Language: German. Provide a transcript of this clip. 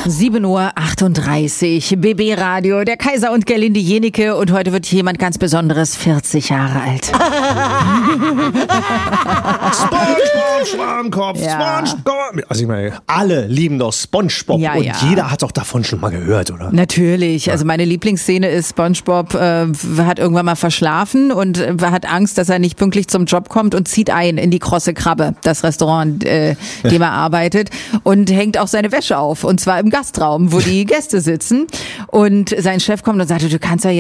7:38 Uhr, BB Radio, der Kaiser und Gerlinde Jenike, und heute wird jemand ganz Besonderes 40 Jahre alt. SpongeBob Schwarmkopf, Ja. SpongeBob. Also ich meine, alle lieben doch SpongeBob Ja, und ja. jeder hat doch davon schon mal gehört, oder? Natürlich, also meine Lieblingsszene ist, SpongeBob hat irgendwann mal verschlafen und hat Angst, dass er nicht pünktlich zum Job kommt und zieht ein in die Krosse Krabbe, das Restaurant, dem er arbeitet, und hängt auch seine Wäsche auf, und zwar im Gastraum, wo die Gäste sitzen, und sein Chef kommt und sagt, du kannst ja jetzt